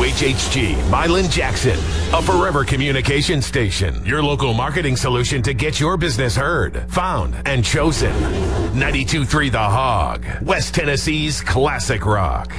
WHHG, Milan Jackson, a forever communication station. Your local marketing solution to get your business heard, found, and chosen. 92.3 The Hog, West Tennessee's classic rock.